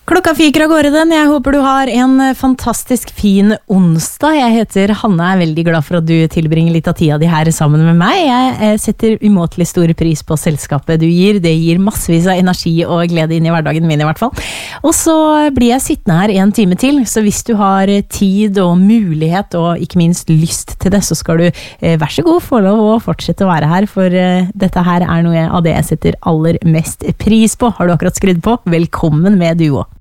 Klokka fyker av gårde den. Jeg håper du har en fantastisk fin onsdag. Jeg heter Hanne, veldig glad for at du tilbringer litt av tida di her sammen med meg. Jeg setter umåtelig stor pris på selskapet du gir. Det gir massevis av energi og glede inn i hverdagen min i hvert fall. Og så blir jeg sittende her en time til, så hvis du har tid og mulighet og ikke minst lyst til det, så skal du vær så god få lov å fortsette å være her, for dette her er noe av det jeg setter aller mest pris på. Har du akkurat skrudd på? Velkommen med du også.